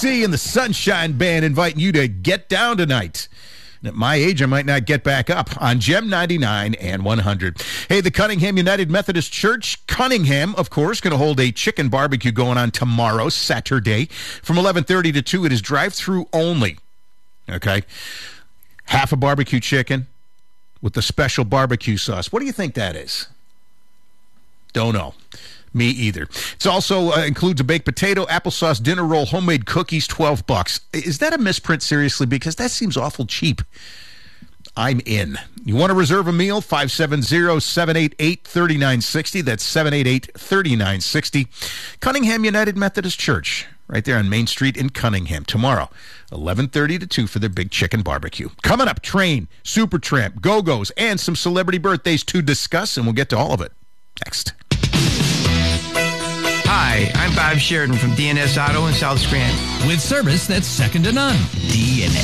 D and the Sunshine Band inviting you to get down tonight. At my age, I might not get back up on Gem 99 and 100. Hey, the Cunningham United Methodist Church, Cunningham, of course, going to hold a chicken barbecue going on tomorrow, Saturday, from 11:30 to 2. It is drive-through only. Okay? Half a barbecue chicken with the special barbecue sauce. What do you think that is? Don't know. Me either. It also includes a baked potato, applesauce, dinner roll, homemade cookies, $12. Is that a misprint, seriously? Because that seems awful cheap. I'm in. You want to reserve a meal? 570-788-3960. That's 788-3960. Cunningham United Methodist Church, right there on Main Street in Cunningham. Tomorrow, 11:30 to 2 for their big chicken barbecue. Coming up, Train, Supertramp, Go-Go's, and some celebrity birthdays to discuss, and we'll get to all of it next. Hi, I'm Bob Sheridan from DNS Auto in South Scranton. With service that's second to none. DNS.